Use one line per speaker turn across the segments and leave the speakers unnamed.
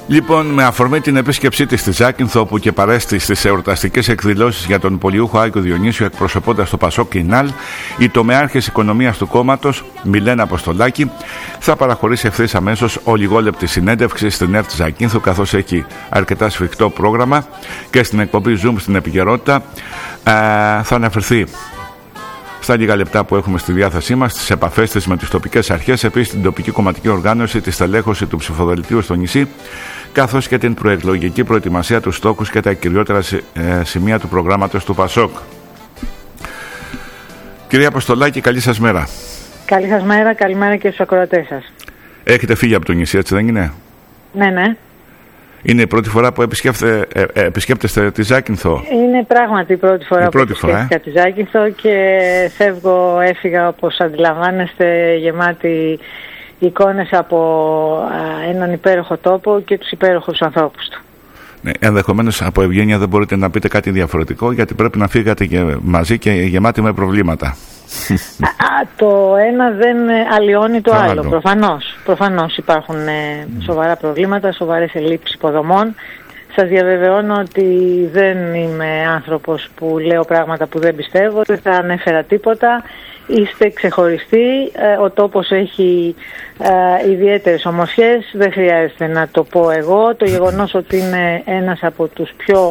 Λοιπόν, με αφορμή την επίσκεψή της στη Ζάκυνθο, όπου και παρέστη στις εορταστικές εκδηλώσεις για τον πολιούχο Άκη Διονύσιο, εκπροσωπώντας το Πασόκ και η ΝΑΛ, η τομεάρχης οικονομίας του κόμματος, Μιλένα Αποστολάκη, θα παραχωρήσει ευθύς αμέσως ολιγόλεπτη συνέντευξη στην ΕΡΤ Ζάκυνθο, καθώς έχει αρκετά σφιχτό πρόγραμμα, και στην εκπομπή Zoom στην επικαιρότητα θα αναφερθεί στα λίγα λεπτά που έχουμε στη διάθεσή μας στις επαφές της με τις τοπικές αρχές, επίσης την τοπική κομματική οργάνωση, τη στελέχωση του ψηφοδελτίου στο νησί, καθώς και την προεκλογική προετοιμασία, τους στόχους και τα κυριότερα σημεία του προγράμματος του ΠΑΣΟΚ. Κυρία Αποστολάκη, καλή σας μέρα.
Καλή σας μέρα, καλημέρα και στους ακροατές σας.
Έχετε φύγει από το νησί, έτσι δεν είναι?
Ναι.
Είναι η πρώτη φορά που επισκέπτεστε τη Ζάκυνθο?
Είναι πράγματι η πρώτη φορά που επισκέπτηκα τη Ζάκυνθο και έφυγα όπως αντιλαμβάνεστε γεμάτη εικόνες από έναν υπέροχο τόπο και τους υπέροχους ανθρώπους του. Ναι,
ενδεχομένως από ευγένεια δεν μπορείτε να πείτε κάτι διαφορετικό, γιατί πρέπει να φύγατε και μαζί και γεμάτοι με προβλήματα.
Το ένα δεν αλλοιώνει το άλλο. Προφανώς υπάρχουν σοβαρά προβλήματα, σοβαρές ελλείψεις υποδομών. Σας διαβεβαιώνω ότι δεν είμαι άνθρωπος που λέω πράγματα που δεν πιστεύω, δεν θα ανέφερα τίποτα. Είστε ξεχωριστοί, ο τόπος έχει ιδιαίτερες ομορφιές, δεν χρειάζεται να το πω εγώ. Το γεγονός ότι είναι ένας από τους πιο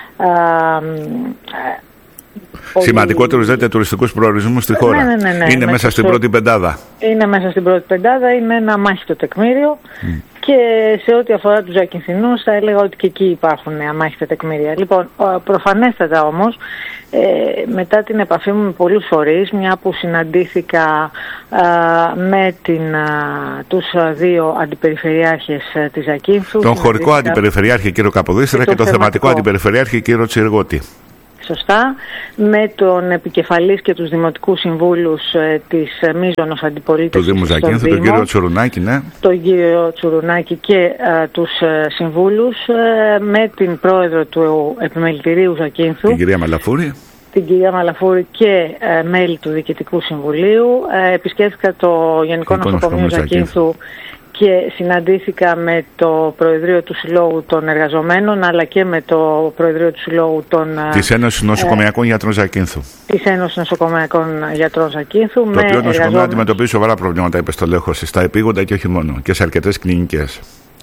σημαντικότερους τουριστικούς προορισμούς στη χώρα.
Ναι.
Είναι μέσα στην πρώτη πεντάδα.
Είναι μέσα στην πρώτη πεντάδα, είναι ένα αμάχητο τεκμήριο. Και σε ό,τι αφορά τους Ζακυνθινούς θα έλεγα ότι και εκεί υπάρχουν αμάχητα τεκμήρια. Λοιπόν, προφανέστατα όμως, μετά την επαφή μου με πολλούς φορείς, μια που συναντήθηκα με τους δύο αντιπεριφερειάρχες της Ζακύνθου,
τον χωρικό αντιπεριφερειάρχη κύριο Καποδίστρα και τον θεματικό αντιπεριφερειάρχη κύριο Τσιργότη.
Σωστά, με τον επικεφαλής και τους δημοτικούς συμβούλους της μείζωνος αντιπολίτευσης
του Δήμου Ζακύνθου, τον κύριο Τσουρουνάκη, ναι.
Τον κύριο Τσουρουνάκη και τους συμβούλους, με την πρόεδρο του Επιμελητηρίου Ζακύνθου,
την κυρία Μαλαφούρη.
Την κυρία Μαλαφούρη και μέλη του Διοικητικού Συμβουλίου. Επισκέφθηκα το Γενικό Νοσοκομείο Ζακύνθου και συναντήθηκα με το Προεδρείο του Συλλόγου των Εργαζομένων, αλλά και με το Προεδρείο του Συλλόγου
της Ένωσης Νοσοκομειακών Γιατρών Ζακύνθου.
Της Ένωσης Νοσοκομειακών Γιατρών Ζακύνθου.
Το οποίο νοσοκομείο αντιμετωπίζει σοβαρά προβλήματα επιστολέχωσης, στα επίγοντα και όχι μόνο, και σε αρκετές κλινικές.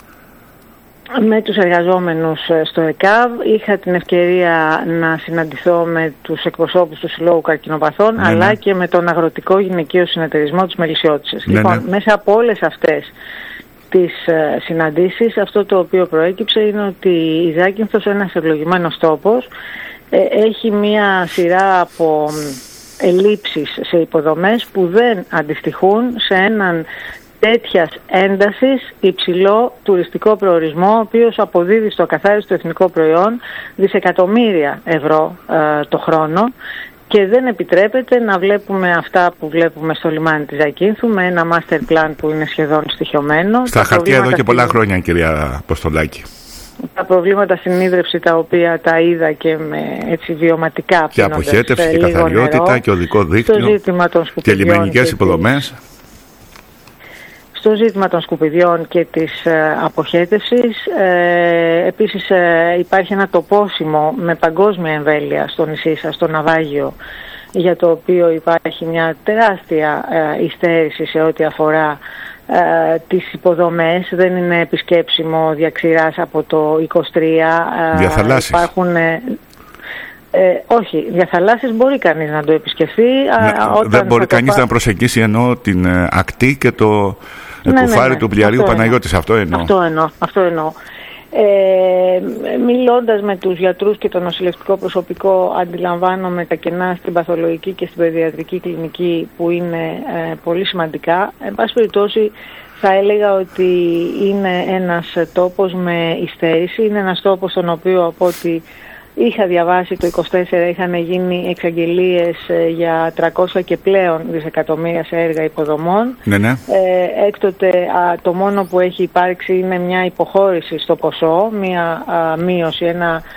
Με τους εργαζόμενους στο ΕΚΑΒ είχα την ευκαιρία να συναντηθώ με τους εκπροσώπους του Συλλόγου Καρκινοπαθών, αλλά και με τον Αγροτικό Γυναικείο Συνεταιρισμό της Μελισσιώτισσας. Λοιπόν, μέσα από όλες αυτές τις συναντήσεις, αυτό το οποίο προέκυψε είναι ότι η Ζάκυνθος, ένας ευλογημένος τόπος, έχει μία σειρά από ελλείψεις σε υποδομές που δεν αντιστοιχούν σε έναν τέτοιας έντασης υψηλό τουριστικό προορισμό, ο οποίος αποδίδει στο ακαθάριστο εθνικό προϊόν δισεκατομμύρια ευρώ το χρόνο, και δεν επιτρέπεται να βλέπουμε αυτά που βλέπουμε στο λιμάνι της Ζακύνθου, με ένα master plan που είναι σχεδόν στοιχειωμένο.
Στα χαρτιά εδώ και πολλά χρόνια, κυρία Αποστολάκη.
Τα προβλήματα στην ίδρυψη, τα οποία τα είδα και με έτσι βιωματικά,
και αποχέτευση και καθαριότητα και οδικό δίκτυο και λιμενικές υποδομές.
Στο ζήτημα των σκουπιδιών και της αποχέτευσης, επίσης υπάρχει ένα τοπόσιμο με παγκόσμια εμβέλεια στο νησί σας, στο Ναυάγιο, για το οποίο υπάρχει μια τεράστια υστέρηση σε ό,τι αφορά τις υποδομές. Δεν είναι επισκέψιμο διακσιράς από το 23.
Διαθαλάσσεις.
Όχι, διαθαλάσσεις μπορεί κανείς να το επισκεφθεί.
Δεν μπορεί κανείς να προσεγγίσει ενώ την ακτή και το κουφάρι του πλοιαρίου Παναγιώτης. Αυτό
εννοώ. Μιλώντας με τους γιατρούς και το νοσηλευτικό προσωπικό, αντιλαμβάνομαι τα κενά στην παθολογική και στην παιδιατρική κλινική, που είναι πολύ σημαντικά. Εν πάση περιπτώσει, θα έλεγα ότι είναι ένας τόπος με υστέρηση. Είναι ένας τόπος στον οποίο, από ό,τι είχα διαβάσει, το 24 είχαν γίνει εξαγγελίες για 300 και πλέον δισεκατομμύρια σε έργα υποδομών.
Ναι.
Έκτοτε το μόνο που έχει υπάρξει είναι μια υποχώρηση στο ποσό, μια μείωση, ένα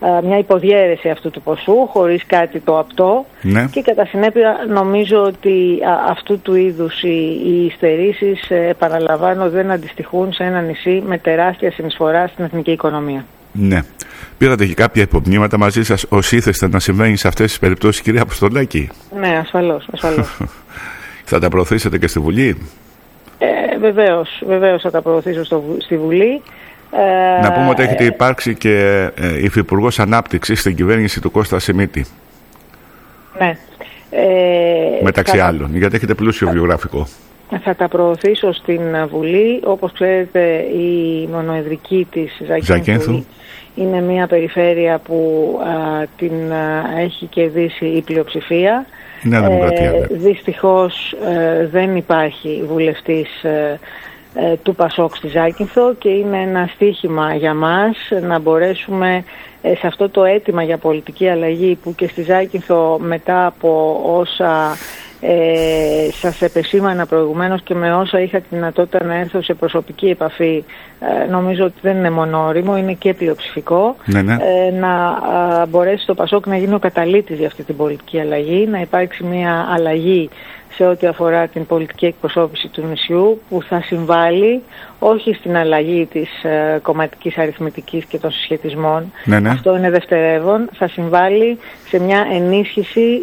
μια υποδιέρεση αυτού του ποσού χωρίς κάτι το απτό, ναι. Και κατά συνέπεια νομίζω ότι αυτού του είδους οι υστερήσεις, επαναλαμβάνω, δεν αντιστοιχούν σε ένα νησί με τεράστια συνεισφορά στην εθνική οικονομία.
Ναι. Πήρατε και κάποια υπομνήματα μαζί σας ως ήθεστε να συμβαίνει σε αυτές τις περιπτώσεις, κυρία Αποστολάκη?
Ναι, ασφαλώς.
Θα τα προωθήσετε και στη Βουλή?
Βεβαίως θα τα προωθήσω στη Βουλή.
Να πούμε ότι έχετε υπάρξει και υφυπουργός ανάπτυξης στην κυβέρνηση του Κώστα Σιμίτη.
Ναι.
Μεταξύ άλλων, γιατί έχετε πλούσιο βιογραφικό.
Θα τα προωθήσω στην Βουλή. Όπως ξέρετε, η μονοεδρική της Ζακίνθου είναι μια περιφέρεια που την έχει κερδίσει η πλειοψηφία.
Νέα Δημοκρατία.
Δυστυχώς δεν υπάρχει βουλευτής του Πασόκ στη Ζάκυνθο και είναι ένα στίχημα για μας να μπορέσουμε σε αυτό το αίτημα για πολιτική αλλαγή που και στη Ζάκυνθο, μετά από όσα σας επεσήμανα προηγουμένως και με όσα είχα τη δυνατότητα να έρθω σε προσωπική επαφή, νομίζω ότι δεν είναι μόνο όριμο, είναι και πλειοψηφικό, ναι. Να μπορέσει το Πασόκ να γίνει ο καταλύτης για αυτή την πολιτική αλλαγή, να υπάρξει μια αλλαγή σε ό,τι αφορά την πολιτική εκπροσώπηση του νησιού, που θα συμβάλλει όχι στην αλλαγή της κομματικής αριθμητικής και των συσχετισμών, ναι. Αυτό είναι δευτερεύον, θα συμβάλλει σε μια ενίσχυση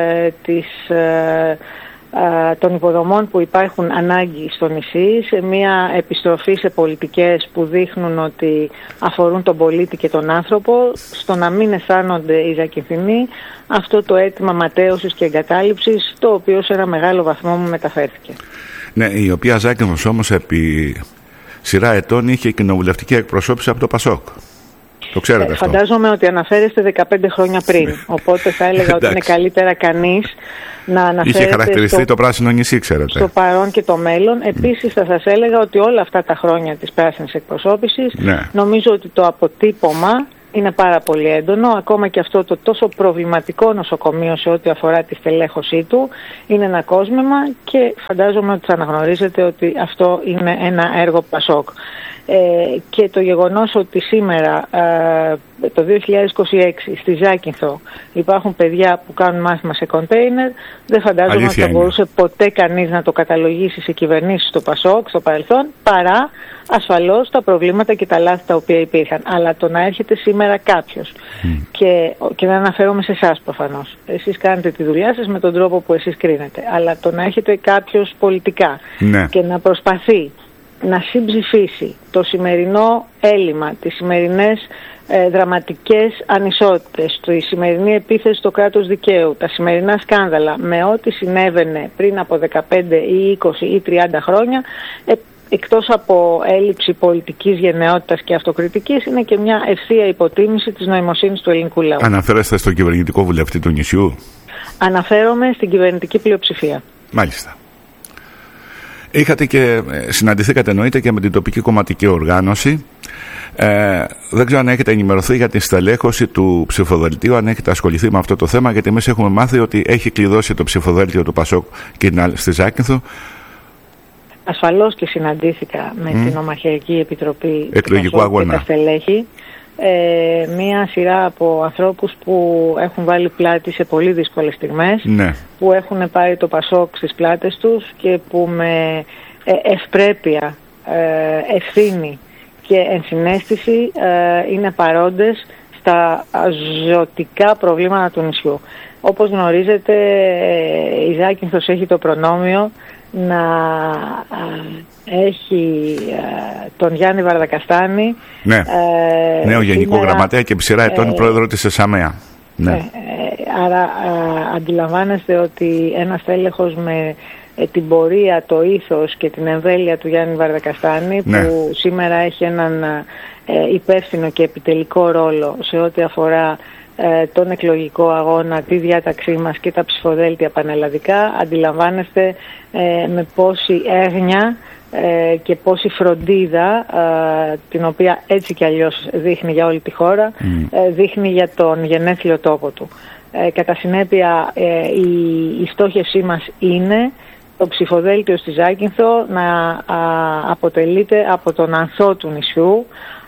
των υποδομών που υπάρχουν ανάγκη στο νησί, σε μια επιστροφή σε πολιτικές που δείχνουν ότι αφορούν τον πολίτη και τον άνθρωπο, στο να μην αισθάνονται οι Ζακυνθινοί αυτό το αίτημα ματέωσης και εγκατάλειψης, το οποίο σε ένα μεγάλο βαθμό μου μεταφέρθηκε. Ναι,
η οποία Ζάκυνθος όμως επί σειρά ετών είχε κοινοβουλευτική εκπροσώπηση από το Πασόκ. Το ξέρετε αυτό?
Φαντάζομαι ότι αναφέρεστε 15 χρόνια πριν, οπότε θα έλεγα ότι είναι καλύτερα κανείς να αναφέρεται. Είχε χαρακτηριστεί
το πράσινο νησί, ξέρετε.
Στο παρόν και το μέλλον. Επίσης θα σας έλεγα ότι όλα αυτά τα χρόνια της πράσινης εκπροσώπησης, νομίζω ότι το αποτύπωμα είναι πάρα πολύ έντονο. Ακόμα και αυτό το τόσο προβληματικό νοσοκομείο σε ό,τι αφορά τη στελέχωσή του είναι ένα κόσμημα και φαντάζομαι ότι θα αναγνωρίζετε ότι αυτό είναι ένα έργο Πασόκ. Και το γεγονός ότι σήμερα το 2026 στη Ζάκυνθο υπάρχουν παιδιά που κάνουν μάθημα σε κοντέινερ, δεν φαντάζομαι ότι θα μπορούσε ποτέ κανείς να το καταλογίσει σε κυβερνήσεις στο Πασόκ στο παρελθόν, παρά ασφαλώς τα προβλήματα και τα λάθη τα οποία υπήρχαν. Αλλά το να έρχεται σήμερα κάποιος και να αναφέρομαι σε εσάς προφανώς, εσείς κάνετε τη δουλειά σας με τον τρόπο που εσείς κρίνετε, αλλά το να έρχεται κάποιος πολιτικά και να προσπαθεί να συμψηφίσει το σημερινό έλλειμμα, τις σημερινές δραματικές ανισότητες, τη σημερινή επίθεση στο κράτος δικαίου, τα σημερινά σκάνδαλα με ό,τι συνέβαινε πριν από 15 ή 20 ή 30 χρόνια, εκτός από έλλειψη πολιτικής γενναιότητας και αυτοκριτικής, είναι και μια ευθεία υποτίμηση της νοημοσύνης του ελληνικού λαού.
Αναφέρεστε στον κυβερνητικό βουλευτή του νησιού?
Αναφέρομαι στην κυβερνητική πλειοψηφία.
Μάλιστα. Είχατε και συναντηθήκατε εννοείται και με την τοπική κομματική οργάνωση. Δεν ξέρω αν έχετε ενημερωθεί για τη στελέχωση του ψηφοδελτίου, αν έχετε ασχοληθεί με αυτό το θέμα, γιατί εμείς έχουμε μάθει ότι έχει κλειδώσει το ψηφοδέλτιο του Πασόκ στη Ζάκυνθο.
Ασφαλώς και συναντήθηκα με την Ομαχαιρική Επιτροπή
Εκλογικού Αγώνα
και τα στελέχη. Μία σειρά από ανθρώπους που έχουν βάλει πλάτη σε πολύ δύσκολες στιγμές, που έχουν πάρει το Πασόκ στις πλάτες τους και που με ευπρέπεια, ευθύνη και ενσυναίσθηση είναι παρόντες στα ζωτικά προβλήματα του νησιού. Όπως γνωρίζετε, η Ζάκυνθος έχει το προνόμιο να έχει τον Γιάννη Βαρδακαστάνη,
νέο Γενικό Γραμματέα και επί σειρά ετών πρόεδρο της ΕΣΑΜΕΑ.
Άρα αντιλαμβάνεστε ότι ένας τέλεχος με την πορεία, το ήθος και την εμβέλεια του Γιάννη Βαρδακαστάνη, που σήμερα έχει έναν υπεύθυνο και επιτελικό ρόλο σε ό,τι αφορά τον εκλογικό αγώνα, τη διάταξή μας και τα ψηφοδέλτια πανελλαδικά, αντιλαμβάνεστε με πόση έγνοια και πόση φροντίδα, την οποία έτσι κι αλλιώς δείχνει για όλη τη χώρα, δείχνει για τον γενέθλιο τόπο του. Κατά συνέπεια, η στόχευσή μας είναι το ψηφοδέλτιο στη Ζάκυνθο να αποτελείται από τον ανθό του νησιού,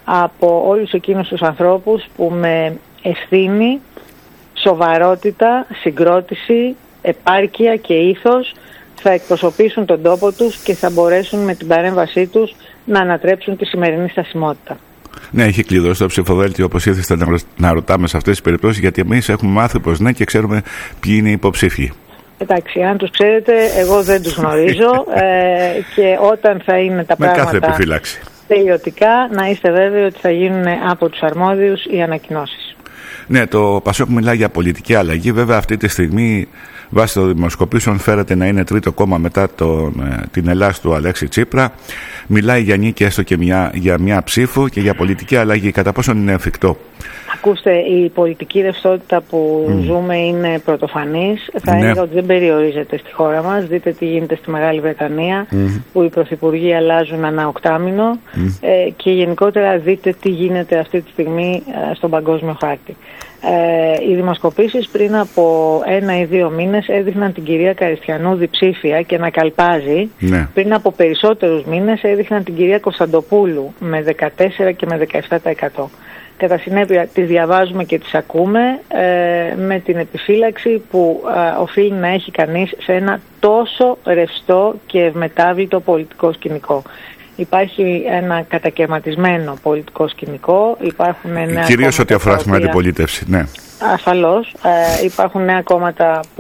από όλους εκείνους τους ανθρώπους που με ευθύνη, σοβαρότητα, συγκρότηση, επάρκεια και ήθος θα εκπροσωπήσουν τον τόπο τους και θα μπορέσουν με την παρέμβασή τους να ανατρέψουν τη σημερινή στασιμότητα.
Ναι, έχει κλειδώσει το ψηφοδέλτιο, όπως ήρθε να ρωτάμε σε αυτές τις περιπτώσεις, γιατί εμείς έχουμε μάθει πως ναι και ξέρουμε ποιοι είναι οι υποψήφοι.
Εντάξει, αν τους ξέρετε, εγώ δεν τους γνωρίζω και όταν θα είναι τα πράγματα
κάθε επιφύλαξη
τελειωτικά, να είστε βέβαιοι ότι θα γίνουν από τους αρμόδιους οι ανακοινώσεις.
Ναι, το Πασόκ μιλάει για πολιτική αλλαγή. Βέβαια, αυτή τη στιγμή, βάσει των δημοσκοπήσεων, φέρεται να είναι τρίτο κόμμα μετά την Ελλάς του Αλέξη Τσίπρα. Μιλάει για νίκη έστω και για μια ψήφο και για πολιτική αλλαγή. Κατά πόσον είναι εφικτό?
Ακούστε, η πολιτική ρευστότητα που ζούμε είναι πρωτοφανής. Θα έλεγα ότι δεν περιορίζεται στη χώρα μας. Δείτε τι γίνεται στη Μεγάλη Βρετανία, που οι πρωθυπουργοί αλλάζουν ανά οκτάμηνο και γενικότερα δείτε τι γίνεται αυτή τη στιγμή στον παγκόσμιο χάρτη. Οι δημοσκοπήσεις πριν από 1 ή 2 μήνες έδειχναν την κυρία Καριστιανού διψήφια και να καλπάζει. Πριν από περισσότερους μήνες έδειχναν την κυρία Κωνσταντοπούλου με 14% και με 17%. Κατά συνέπεια τις διαβάζουμε και τις ακούμε με την επιφύλαξη που οφείλει να έχει κανείς σε ένα τόσο ρευστό και ευμετάβλητο πολιτικό σκηνικό. Υπάρχει ένα κατακαιρματισμένο πολιτικό σκηνικό.
Κυρίως ό,τι αφορά στην αντιπολίτευση, ναι.
Ασφαλώς. Υπάρχουν νέα κόμματα που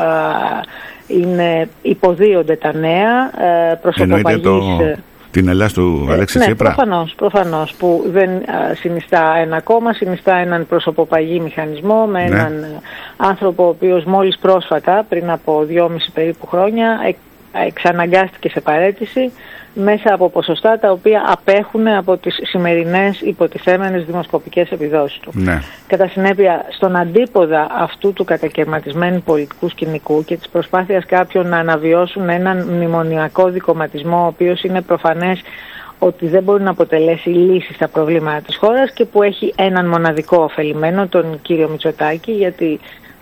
υποδίονται τα νέα, προσωποπαγής.
Την Ελλάς του Αλέξη Τσίπρα.
Προφανώς, που δεν συνιστά ένα κόμμα, συνιστά έναν προσωποπαγή μηχανισμό με έναν άνθρωπο ο οποίος μόλις πρόσφατα, πριν από 2,5 περίπου χρόνια, εξαναγκάστηκε σε παραίτηση μέσα από ποσοστά τα οποία απέχουν από τις σημερινές υποτιθέμενες δημοσκοπικές επιδόσεις του. Κατά συνέπεια, στον αντίποδα αυτού του κατακαιρματισμένου πολιτικού σκηνικού και της προσπάθειας κάποιων να αναβιώσουν έναν μνημονιακό δικομματισμό, ο οποίος είναι προφανές ότι δεν μπορεί να αποτελέσει λύση στα προβλήματα της χώρας και που έχει έναν μοναδικό ωφελημένο, τον κύριο Μητσοτάκη, γιατί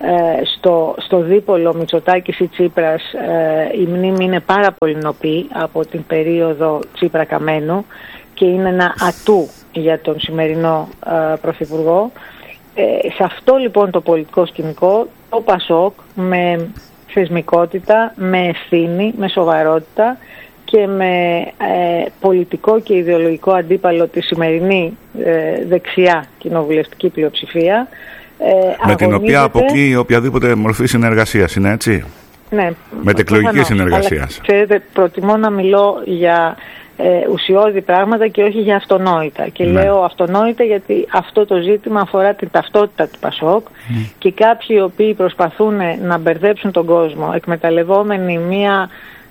στο δίπολο Μητσοτάκης ή Τσίπρας η μνήμη είναι πάρα πολύ νοπή από την περίοδο Τσίπρα-Καμένου και είναι ένα ατού για τον σημερινό πρωθυπουργό. Σε αυτό λοιπόν το πολιτικό σκηνικό το Πασόκ με θεσμικότητα, με ευθύνη, με σοβαρότητα και με πολιτικό και ιδεολογικό αντίπαλο τη σημερινή δεξιά κοινοβουλευτική πλειοψηφία,
με την οποία αποκλείει οποιαδήποτε μορφή συνεργασίας, είναι έτσι?
Ναι.
Μετεκλογική συνεργασίας.
Ξέρετε, προτιμώ να μιλώ για ουσιώδη πράγματα και όχι για αυτονόητα. Και λέω αυτονόητα γιατί αυτό το ζήτημα αφορά την ταυτότητα του Πασόκ και κάποιοι οι οποίοι προσπαθούν να μπερδέψουν τον κόσμο εκμεταλλευόμενοι μία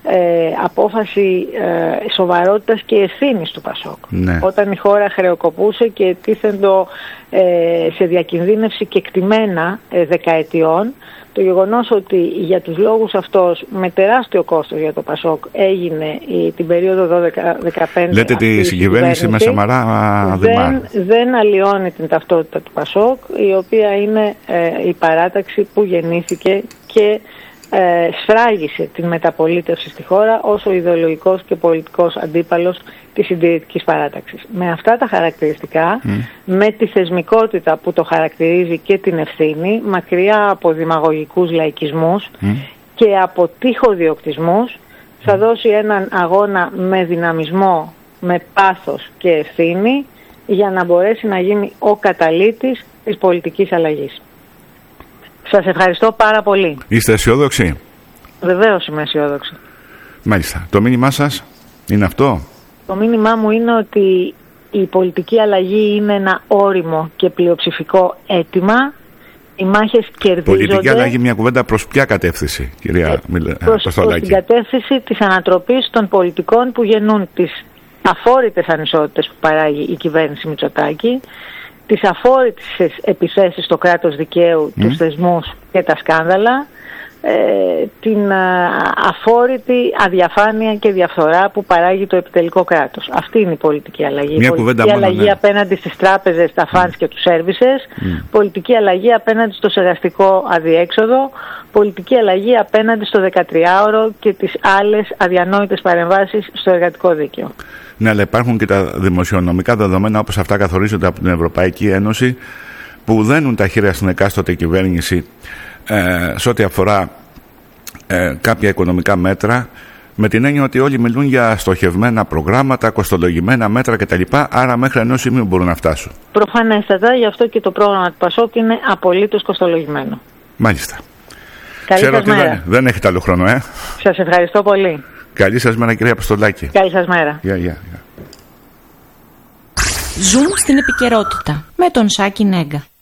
απόφαση σοβαρότητας και ευθύνης του Πασόκ. Όταν η χώρα χρεοκοπούσε και τίθεντο σε διακινδύνευση κεκτημένα δεκαετιών, το γεγονός ότι για τους λόγους αυτός με τεράστιο κόστος για το Πασόκ έγινε την περίοδο 12-15.
Λέτε τη συγκυβέρνηση με Σαμαρά
δεν αλλοιώνει την ταυτότητα του Πασόκ, η οποία είναι η παράταξη που γεννήθηκε και σφράγισε την μεταπολίτευση στη χώρα ως ο ιδεολογικός και πολιτικός αντίπαλος της συντηρητικής παράταξης. Με αυτά τα χαρακτηριστικά, με τη θεσμικότητα που το χαρακτηρίζει και την ευθύνη, μακριά από δημαγωγικούς λαϊκισμούς και από τείχοδιοκτισμούς, θα δώσει έναν αγώνα με δυναμισμό, με πάθος και ευθύνη για να μπορέσει να γίνει ο καταλύτης της πολιτικής αλλαγής. Σας ευχαριστώ πάρα πολύ.
Είστε αισιόδοξοι?
Βεβαίως είμαι αισιόδοξη.
Μάλιστα. Το μήνυμά σας είναι αυτό?
Το μήνυμά μου είναι ότι η πολιτική αλλαγή είναι ένα όριμο και πλειοψηφικό αίτημα. Οι μάχες κερδίζονται.
Πολιτική αλλαγή, μια κουβέντα προς ποια κατεύθυνση, κυρία Αποστολάκη?
Προς την κατεύθυνση της ανατροπής των πολιτικών που γεννούν τις αφόρητες ανισότητες που παράγει η κυβέρνηση Μητσοτάκη, τις αφόρητες επιθέσεις στο κράτος δικαίου, τους θεσμούς και τα σκάνδαλα, την αφόρητη αδιαφάνεια και διαφθορά που παράγει το επιτελικό κράτος. Αυτή είναι η πολιτική αλλαγή.
Μια
πολιτική αλλαγή απέναντι στις τράπεζες, τα funds και τους services, πολιτική αλλαγή απέναντι στο στεγαστικό αδιέξοδο, πολιτική αλλαγή απέναντι στο 13ωρο και τις άλλες αδιανόητες παρεμβάσεις στο εργατικό δίκαιο.
Ναι, αλλά υπάρχουν και τα δημοσιονομικά δεδομένα όπως αυτά καθορίζονται από την Ευρωπαϊκή Ένωση που δένουν τα χέρια στην εκάστοτε κυβέρνηση σε ό,τι αφορά κάποια οικονομικά μέτρα, με την έννοια ότι όλοι μιλούν για στοχευμένα προγράμματα, κοστολογημένα μέτρα κτλ. Άρα μέχρι ενός σημείου μπορούν να φτάσουν. Προφανέστατα,
γι' αυτό και το πρόγραμμα του ΠΑΣΟΚ είναι απολύτως κοστολογημένο.
Μάλιστα.
Καλή
Ξέρω
σας
ότι
μέρα.
δεν έχετε άλλο χρόνο,
Σας ευχαριστώ πολύ.
Καλή σας μέρα, κυρία Αποστολάκη.
Καλή σας μέρα.
Yeah.
Ζουν στην επικαιρότητα με τον Σάκη Νέγκα.